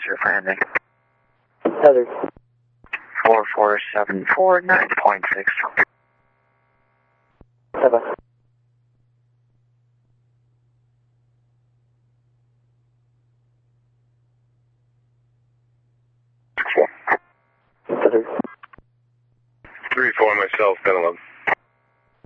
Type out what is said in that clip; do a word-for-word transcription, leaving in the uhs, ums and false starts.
your landing? Heather. four four seven four nine point six. Bye-bye. Heather. three four myself, ten eleven.